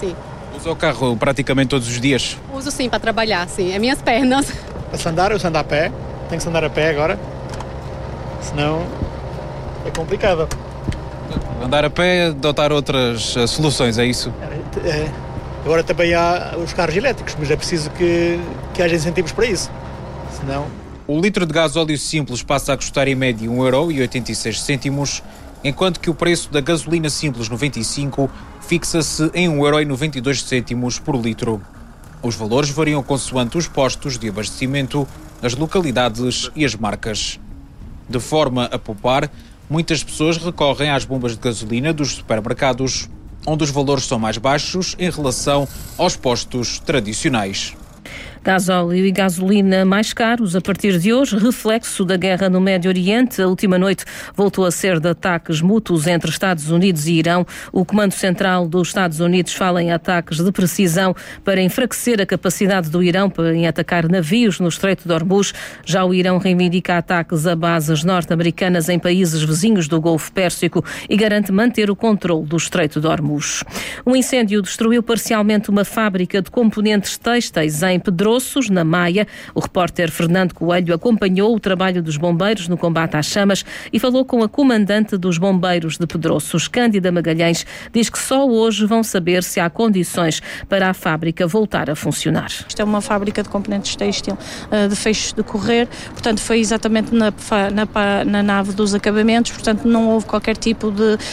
sim. Usa o carro praticamente todos os dias? Uso sim, para trabalhar, sim. É minhas pernas. Para andar, eu ando a pé. Tenho que andar a pé agora. Senão é complicado. Andar a pé, adotar outras soluções, é isso? Agora também há os carros elétricos, mas é preciso que haja incentivos para isso. Senão... O litro de gasóleo simples passa a custar em média 1,86€, enquanto que o preço da gasolina simples 95 fixa-se em 1,92€ por litro. Os valores variam consoante os postos de abastecimento, as localidades e as marcas. De forma a poupar, muitas pessoas recorrem às bombas de gasolina dos supermercados, onde os valores são mais baixos em relação aos postos tradicionais. Gasóleo e gasolina mais caros a partir de hoje, reflexo da guerra no Médio Oriente. A última noite voltou a ser de ataques mútuos entre Estados Unidos e Irão. O Comando Central dos Estados Unidos fala em ataques de precisão para enfraquecer a capacidade do Irão em atacar navios no Estreito de Hormuz. Já o Irão reivindica ataques a bases norte-americanas em países vizinhos do Golfo Pérsico e garante manter o controle do Estreito de Hormuz. Um incêndio destruiu parcialmente uma fábrica de componentes têxteis em Pedroços, na Maia. O repórter Fernando Coelho acompanhou o trabalho dos bombeiros no combate às chamas e falou com a comandante dos bombeiros de Pedroços, Cândida Magalhães. Diz que só hoje vão saber se há condições para a fábrica voltar a funcionar. Isto é uma fábrica de componentes têxtil de feixes de correr, portanto foi exatamente na nave dos acabamentos, portanto não houve qualquer tipo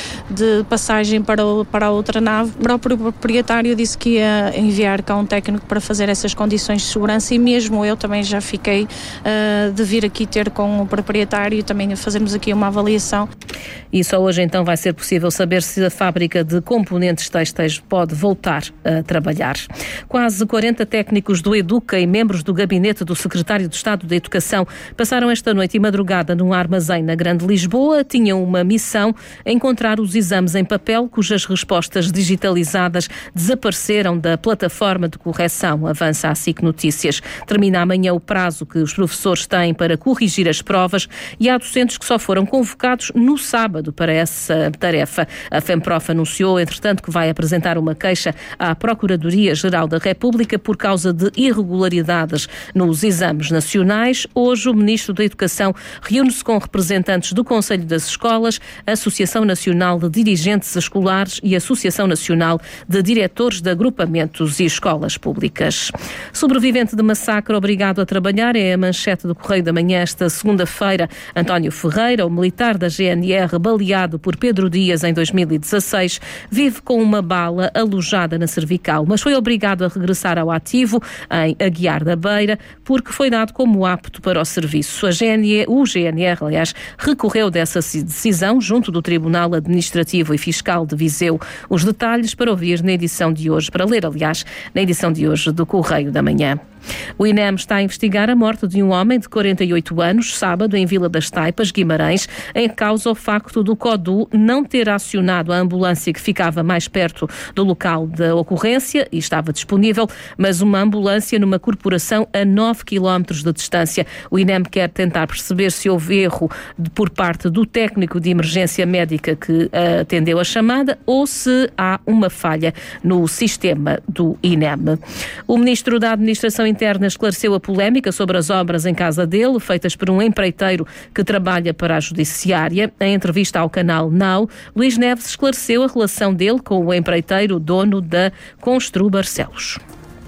de passagem para a outra nave. O próprio proprietário disse que ia enviar cá um técnico para fazer essas condições de segurança e mesmo eu também já fiquei de vir aqui ter com o proprietário e também fazermos aqui uma avaliação. E só hoje então vai ser possível saber se a fábrica de componentes têxteis pode voltar a trabalhar. Quase 40 técnicos do Educa e membros do gabinete do secretário de Estado da Educação passaram esta noite e madrugada num armazém na Grande Lisboa. Tinham uma missão: encontrar os exames em papel cujas respostas digitalizadas desapareceram da plataforma de correção. Avança a SIC Notícias. Termina amanhã o prazo que os professores têm para corrigir as provas e há docentes que só foram convocados no sábado para essa tarefa. A FEMPROF anunciou, entretanto, que vai apresentar uma queixa à Procuradoria-Geral da República por causa de irregularidades nos exames nacionais. Hoje, o Ministro da Educação reúne-se com representantes do Conselho das Escolas, Associação Nacional de Dirigentes Escolares e Associação Nacional de Diretores de Agrupamentos e Escolas Públicas. Sobrevivente de massacre obrigado a trabalhar é a manchete do Correio da Manhã esta segunda-feira. António Ferreira, o militar da GNR baleado por Pedro Dias em 2016, vive com uma bala alojada na cervical, mas foi obrigado a regressar ao ativo em Aguiar da Beira porque foi dado como apto para o serviço. O GNR, aliás, recorreu dessa decisão junto do Tribunal Administrativo e Fiscal de Viseu. Os detalhes para ouvir na edição de hoje, para ler, aliás, na edição de hoje do Correio da Manhã. O INEM está a investigar a morte de um homem de 48 anos, sábado, em Vila das Taipas, Guimarães, em causa o facto do CODU não ter acionado a ambulância que ficava mais perto do local da ocorrência e estava disponível, mas uma ambulância numa corporação a 9 km de distância. O INEM quer tentar perceber se houve erro por parte do técnico de emergência médica que atendeu a chamada ou se há uma falha no sistema do INEM. O Ministro da Administração Interna esclareceu a polémica sobre as obras em casa dele, feitas por um empreiteiro que trabalha para a Judiciária. Em entrevista ao canal Now, Luís Neves esclareceu a relação dele com o empreiteiro dono da Constru Barcelos.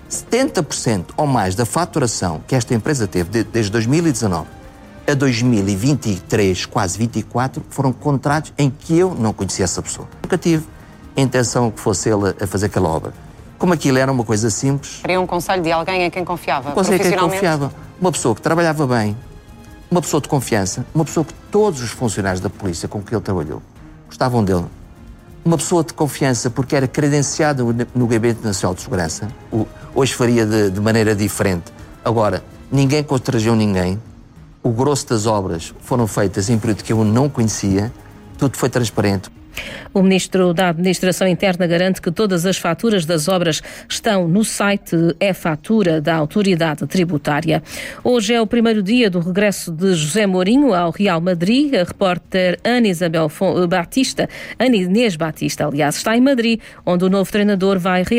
70% ou mais da faturação que esta empresa teve desde 2019 a 2023, quase 24, foram contratos em que eu não conhecia essa pessoa. Nunca tive a intenção que fosse ele a fazer aquela obra. Como aquilo era uma coisa simples... Queria um conselho de alguém em quem confiava, profissionalmente? Uma pessoa que trabalhava bem, uma pessoa de confiança, uma pessoa que todos os funcionários da polícia com que ele trabalhou gostavam dele. Uma pessoa de confiança porque era credenciado no Gabinete Nacional de Segurança. Hoje faria de maneira diferente. Agora, ninguém constrangeu ninguém. O grosso das obras foram feitas em período que eu não conhecia. Tudo foi transparente. O Ministro da Administração Interna garante que todas as faturas das obras estão no site e-fatura da Autoridade Tributária. Hoje é o primeiro dia do regresso de José Mourinho ao Real Madrid. A repórter Ana Inês Batista, aliás, está em Madrid, onde o novo treinador vai